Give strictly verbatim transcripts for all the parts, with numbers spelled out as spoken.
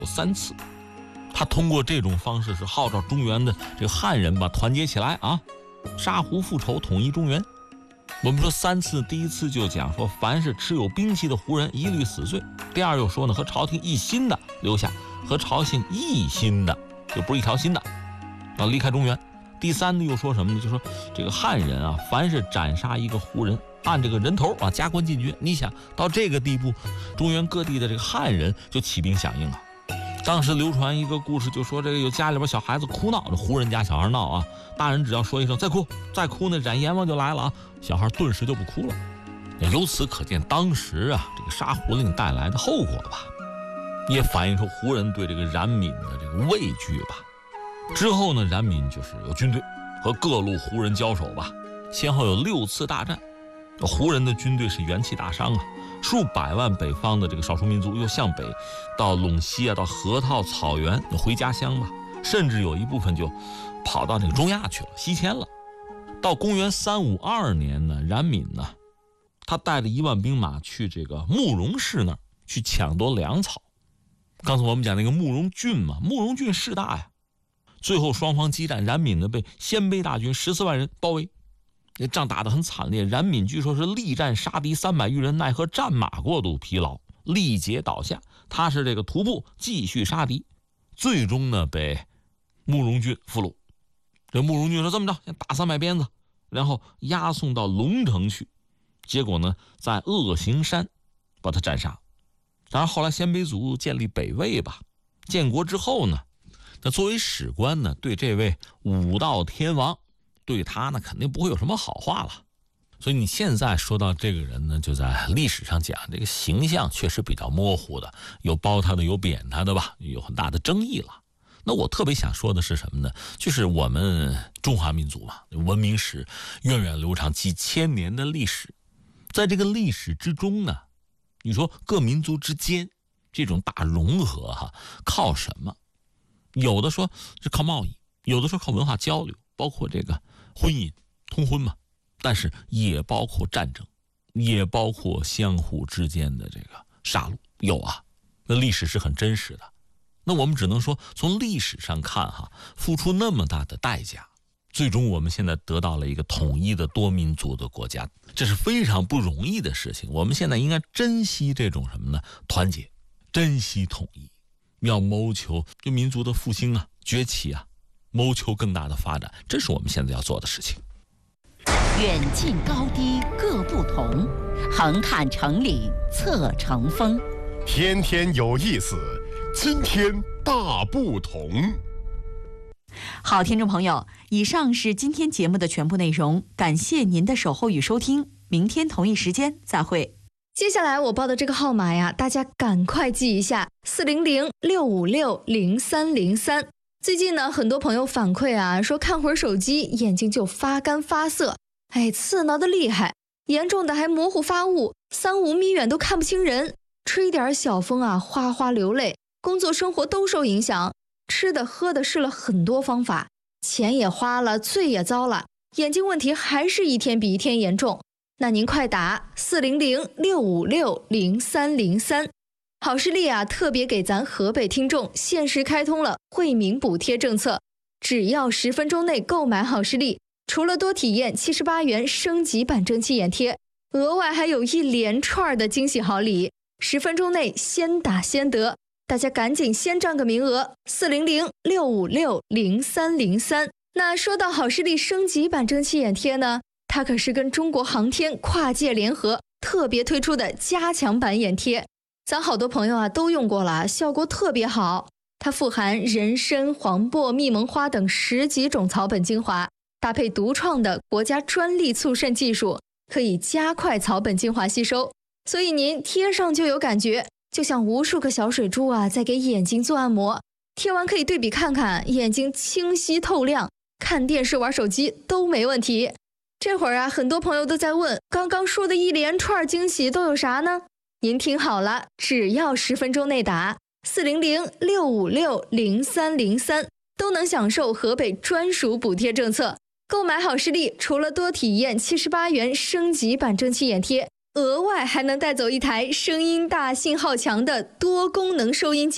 有三次。他通过这种方式是号召中原的这个汉人吧团结起来啊，杀胡复仇，统一中原。我们说三次，第一次就讲说凡是持有兵器的胡人一律死罪，第二又说呢和朝廷一心的留下，和朝廷一心的就不是一条心的要离开中原。第三呢又说什么呢？就说这个汉人啊，凡是斩杀一个胡人，按这个人头啊加官进爵。你想到这个地步，中原各地的这个汉人就起兵响应啊。当时流传一个故事，就说这个有家里边小孩子哭闹，这胡人家小孩闹啊，大人只要说一声再哭再哭呢，斩阎王就来了啊，小孩顿时就不哭了。由此可见当时啊这个杀胡令带来的后果吧，也反映出胡人对这个冉闵的这个畏惧吧。之后呢，冉闵就是有军队和各路胡人交手吧，先后有六次大战，胡人的军队是元气大伤啊，数百万北方的这个少数民族又向北到陇西啊，到河套草原回家乡吧，甚至有一部分就跑到这个中亚去了，西迁了。到公元三五二年呢，冉闵呢，他带着一万兵马去这个慕容氏那儿去抢夺粮草。刚才我们讲那个慕容郡嘛，慕容郡势大呀，最后双方激战，冉闵呢被鲜卑大军十四万人包围。这仗打得很惨烈，冉闵据说是力战杀敌三百余人，奈何战马过度疲劳，力竭倒下。他是这个徒步继续杀敌，最终呢被慕容郡俘虏。这慕容郡说这么着，先打三百鞭子，然后押送到龙城去。结果呢，在恶行山把他斩杀。当然后来鲜卑族建立北魏吧，建国之后呢，那作为史官呢，对这位武道天王，对他呢肯定不会有什么好话了。所以你现在说到这个人呢，就在历史上讲，这个形象确实比较模糊的，有褒他的有贬他的吧，有很大的争议了。那我特别想说的是什么呢？就是我们中华民族嘛，文明史源远流长，几千年的历史，在这个历史之中呢，你说各民族之间这种大融合哈、啊，靠什么？有的说是靠贸易，有的说靠文化交流，包括这个婚姻通婚嘛，但是也包括战争，也包括相互之间的这个杀戮，有啊，那历史是很真实的。那我们只能说从历史上看哈，付出那么大的代价，最终我们现在得到了一个统一的多民族的国家，这是非常不容易的事情。我们现在应该珍惜这种什么呢？团结，珍惜统一，要谋求就民族的复兴啊，崛起啊，谋求更大的发展，这是我们现在要做的事情。 远近高低各不同，横看成岭侧成峰， 天天有意思，今天大不同。 好，听众朋友，以上是今天节目的全部内容，感谢您的守候与收听，明天同一时间再会。 接下来我报的这个号码呀，大家赶快记一下，四零零六五六零三零三。最近呢，很多朋友反馈啊，说看会儿手机眼睛就发干发涩，哎，刺挠的厉害，严重的还模糊发雾，三五米远都看不清人，吹点小风啊，哗哗流泪，工作生活都受影响，吃的喝的试了很多方法，钱也花了，罪也遭了，眼睛问题还是一天比一天严重。那您快打四零零六五六零三零三。好视力啊，特别给咱河北听众限时开通了惠民补贴政策，只要十分钟内购买好视力，除了多体验七十八元升级版蒸汽眼贴，额外还有一连串的惊喜好礼，十分钟内先打先得，大家赶紧先占个名额，四零零六五六零三零三。那说到好视力升级版蒸汽眼贴呢，它可是跟中国航天跨界联合特别推出的加强版眼贴，咱好多朋友啊都用过了，效果特别好。它富含人参、黄柏、蜜蒙花等十几种草本精华，搭配独创的国家专利促渗技术，可以加快草本精华吸收，所以您贴上就有感觉，就像无数个小水珠啊在给眼睛做按摩。贴完可以对比看看，眼睛清晰透亮，看电视玩手机都没问题。这会儿啊，很多朋友都在问，刚刚说的一连串惊喜都有啥呢？您听好了，只要十分钟内打四零零六五六零三零三，都能享受河北专属补贴政策。购买好视力，除了多体验七十八元升级版蒸汽眼贴，额外还能带走一台声音大、信号强的多功能收音机，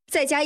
再加